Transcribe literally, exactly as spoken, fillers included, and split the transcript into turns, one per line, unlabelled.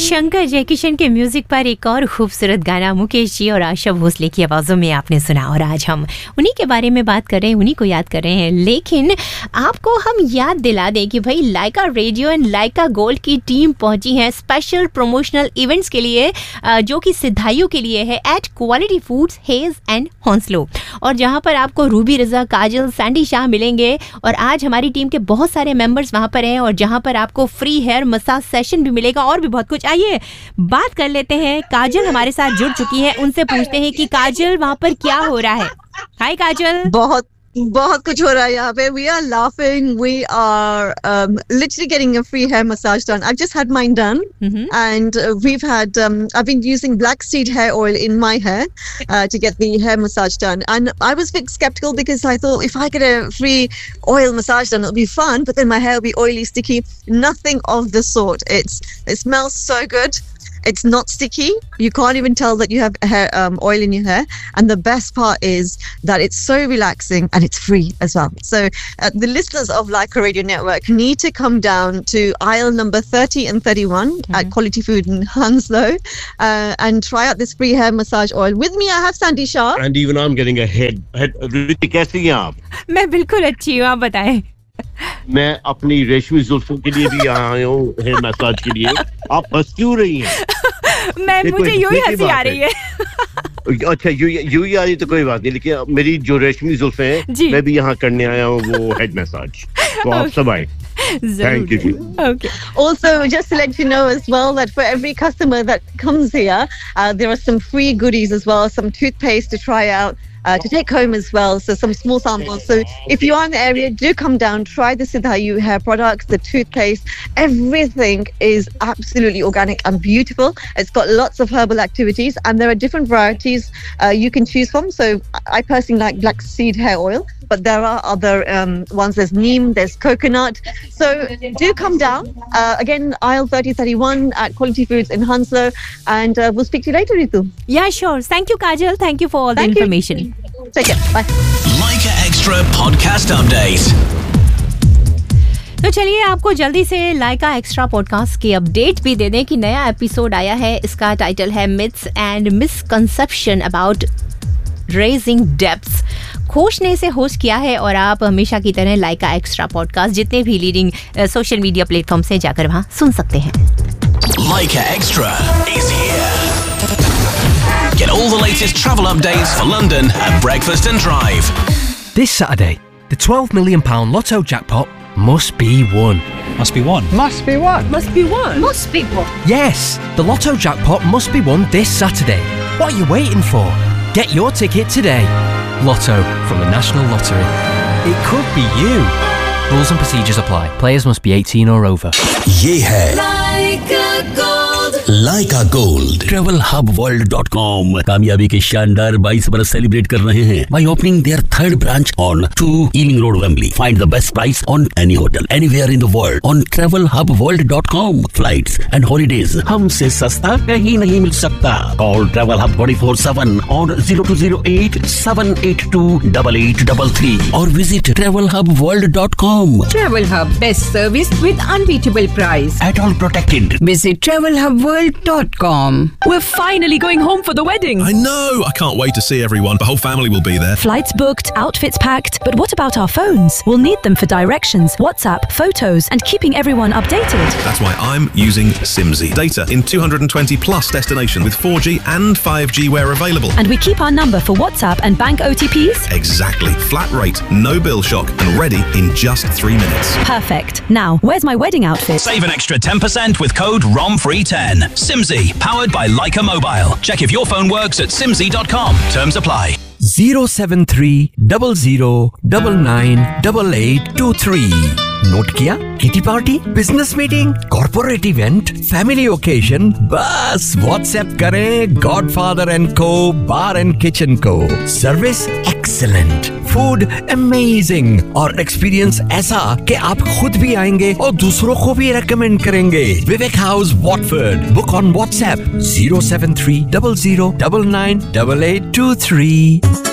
शंकर जयकिशन के म्यूजिक पर एक और खूबसूरत गाना मुकेश जी और आशा भोसले की आवाज़ों में आपने सुना। और आज हम उन्हीं के बारे में बात कर रहे हैं, उन्हीं को याद कर रहे हैं। लेकिन आपको हम याद दिला दें कि भाई लाइका रेडियो एंड लाइका गोल्ड की टीम पहुंची है स्पेशल प्रमोशनल इवेंट्स के लिए, जो कि सिद्धाइयों के लिए है, eight quality foods hedge and हॉन्सलो, और जहां पर आपको रूबी रजा, काजल, सैंडी शाह मिलेंगे। और आज हमारी टीम के बहुत सारे मेंबर्स वहां पर हैं, और जहां पर आपको फ्री हेयर मसाज सेशन भी मिलेगा और भी बहुत कुछ। आइए बात कर लेते हैं, काजल हमारे साथ जुड़ चुकी है, उनसे पूछते हैं कि काजल वहां पर क्या हो रहा है। हाय काजल।
बहुत बहुत कुछ हो रहा है यहाँ पे. We are laughing. We are um, literally getting a free hair massage done. I've just had mine done, mm-hmm. and uh, we've had. Um, I've been using black seed hair oil in my hair uh, to get the hair massage done, and I was a bit skeptical because I thought if I get a free oil massage done, it'll be fun. But then my hair will be oily, sticky. Nothing of the sort. It's it smells so good. It's not sticky. You can't even tell that you have hair, um, oil in your hair. And the best part is that it's so relaxing and it's free as well. So uh, the listeners of Laika Radio Network need to come down to aisle number thirty and thirty-one mm-hmm. at Quality Food in Hounslow uh, and try out this free hair massage oil. With me, I have Sandy Shah.
And even I'm getting a head. head Riti, कैसी हैं आप?
मैं बिल्कुल अच्छी हूँ, आप बताएं.
मैं अपनी रेशमी जुल्फों के लिए भी आया हूँ हेयर मसाज के लिए. आप हंस क्यों रही हैं?
मैं मुझे यूं ही हंसी आ रही है.
अच्छा यूं यूं ही आ रही तो कोई बात नहीं, लेकिन मेरी जो रेशमी जुल्फें हैं मैं भी यहाँ करने आया हूँ वो हेड मसाज. तो आप सब आए. Thank you.
Okay. Also, just to let you know as well that for every customer that comes here, uh, there are some free goodies as well, some toothpaste to try out. Uh, to take home as well, so some small samples. So if you are in the area, do come down, try the Siddhayu hair products, the toothpaste. Everything is absolutely organic and beautiful. It's got lots of herbal activities, and there are different varieties uh, you can choose from. So I personally like black seed hair oil, but there are other um, ones. There's neem, there's coconut. So do come down. Uh, again, aisle thirty thirty-one at Quality Foods in Hounslow, and uh, we'll speak to you later, Ritu.
Yeah, sure. Thank you, Kajal. Thank you for all Thank the information.
You. Take care. Bye.
Laika Extra Podcast Update.
तो चलिए आपको जल्दी से लाइका extra podcast की update भी दे दें कि नया एपिसोड आया है. इसका टाइटल है myths and misconception about raising depths. खोश ने इसे होस्ट किया है, और आप हमेशा की तरह लाइका एक्स्ट्रा पॉडकास्ट जितने भी लीडिंग सोशल मीडिया प्लेटफॉर्म से जाकर वहां सुन सकते हैं.
Laika Extra is here. Get all the latest travel updates for London at Breakfast and Drive.
This Saturday, the twelve million pound Lotto jackpot must be won.
Must be won.
Must be won.
Must be won. Must be won.
Yes, the Lotto jackpot must be won this Saturday. What are you waiting for? Get your ticket today. Lotto from the National Lottery. It could be you. Rules and procedures apply. Players must be eighteen or over.
ये है
Laika Gold.
Laika Gold.
Travel Hub World dot com कामयाबी के शानदार बाईस बरस celebrate कर रहे हैं by opening their third branch on two Ealing Road, Wembley. Find the best price on any hotel anywhere in the world on Travel Hub World dot com. Flights and holidays हमसे सस्ता कहीं नहीं मिल सकता. Call Travel Hub twenty-four seven on zero two zero eight seven eight two eight eight three three or visit Travel Hub World dot com.
Travel Hub, best service with unbeatable price.
At all protected.
Visit Travel Hub World dot com.
We're finally going home for the wedding.
I know. I can't wait to see everyone. The whole family will be there.
Flights booked, outfits packed. But what about our phones? We'll need them for directions, WhatsApp, photos, and keeping everyone updated.
That's why I'm using Simsy. Data in two hundred twenty plus destinations with four G and five G where available.
And we keep our number for WhatsApp and bank O T Ps?
Exactly. Flat rate, no bill shock, and ready in just three minutes.
Perfect. Now, where's my wedding outfit?
Save an extra ten percent with code R O M free ten. Simsy, powered by Laika Mobile. Check if your phone works at simsy dot com. Terms apply.
zero seven three zero zero nine nine eight eight two three. Note किया? Kitty party, business meeting, corporate event, family occasion, बस WhatsApp करें godfather and को बार and kitchen को. Service excellent, food amazing और experience ऐसा कि आप खुद भी आएंगे और दूसरों को भी रेकमेंड करेंगे. विवेक house Watford. Book on WhatsApp zero seven three zero zero nine nine eight eight two three.